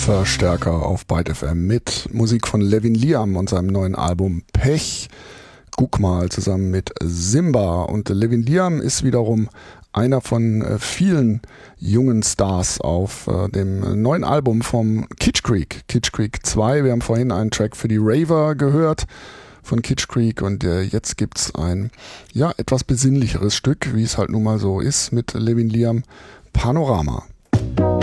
Verstärker auf Byte FM mit Musik von Levin Liam und seinem neuen Album Pech. Guck mal, zusammen mit Simba. Und Levin Liam ist wiederum einer von vielen jungen Stars auf dem neuen Album vom Kitsch Creek 2. Wir haben vorhin einen Track für die Raver gehört von Kitsch Creek und jetzt gibt's ein etwas besinnlicheres Stück, wie es halt nun mal so ist, mit Levin Liam, Panorama.